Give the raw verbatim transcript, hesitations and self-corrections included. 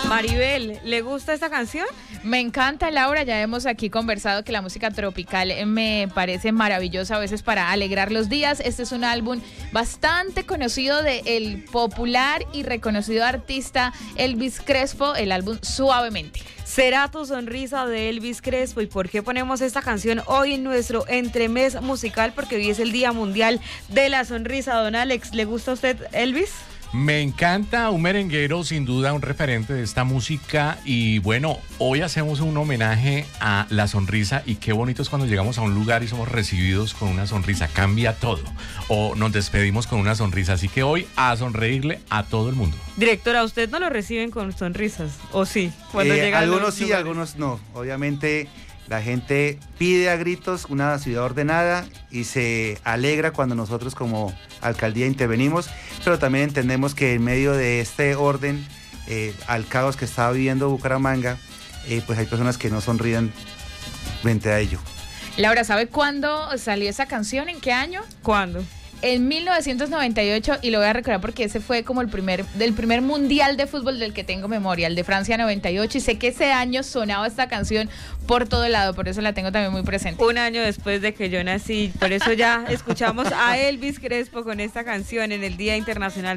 Maribel, ¿le gusta esta canción? Me encanta, Laura, ya hemos aquí conversado que la música tropical me parece maravillosa a veces para alegrar los días. Este es un álbum bastante conocido del popular y reconocido artista Elvis Crespo, el álbum Suavemente. Será tu sonrisa de Elvis Crespo. ¿Y por qué ponemos esta canción hoy en nuestro entremés musical? Porque hoy es el Día Mundial de la Sonrisa. Don Alex, ¿le gusta a usted Elvis? Me encanta, un merenguero, sin duda un referente de esta música. Y bueno, hoy hacemos un homenaje a la sonrisa, y qué bonito es cuando llegamos a un lugar y somos recibidos con una sonrisa, cambia todo, o nos despedimos con una sonrisa, así que hoy a sonreírle a todo el mundo. Directora, ¿usted no lo reciben con sonrisas? ¿O sí? Cuando Eh, llegan algunos los sí, lugares. algunos no. Obviamente la gente pide a gritos una ciudad ordenada y se alegra cuando nosotros como alcaldía intervenimos, pero también entendemos que en medio de este orden, eh, al caos que está viviendo Bucaramanga, eh, pues hay personas que no sonríen frente a ello. Laura, ¿sabe cuándo salió esa canción? ¿En qué año? ¿Cuándo? En mil novecientos noventa y ocho, y lo voy a recordar porque ese fue como el primer, del primer mundial de fútbol del que tengo memoria, el de Francia noventa y ocho, y sé que ese año sonaba esta canción por todo lado, por eso la tengo también muy presente. Un año después de que yo nací, por eso ya escuchamos a Elvis Crespo con esta canción en el Día Internacional